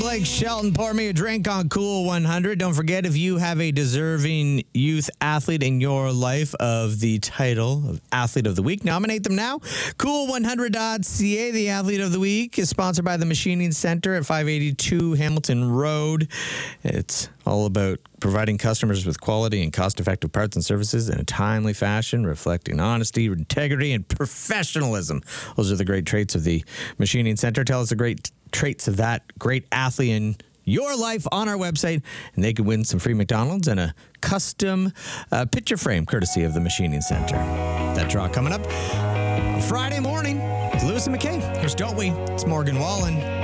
Blake Shelton, pour me a drink on Cool 100. Don't forget, if you have a deserving youth athlete in your life of the title of Athlete of the Week, nominate them now. Cool100.ca, the Athlete of the Week, is sponsored by the Machining Center at 582 Hamilton Road. It's all about providing customers with quality and cost-effective parts and services in a timely fashion, reflecting honesty, integrity, and professionalism. Those are the great traits of the Machining Center. Tell us the great traits of that great athlete in your life on our website, and they could win some free McDonald's and a custom picture frame courtesy of the Machining Center. That draw coming up Friday morning. Lewis and McKay. Here's Don't We? It's Morgan Wallen.